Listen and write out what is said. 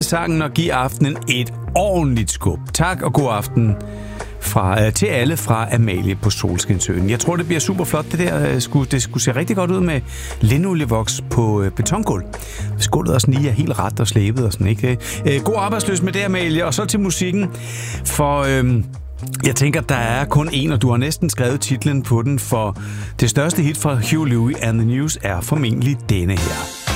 sangen og give aftenen et ordentligt skub. Tak og god aften til alle fra Amalie på Solskinsøen. Jeg tror, det bliver super flot, det der. Det skulle se rigtig godt ud med linolievoks på betongulv. Hvis gulvet også lige er helt ret og slæbet og sådan, ikke? God arbejdsløs med det, Amalie. Og så til musikken. For jeg tænker, der er kun en, og du har næsten skrevet titlen på den, for det største hit fra Huey Lewis and the News er formentlig denne her.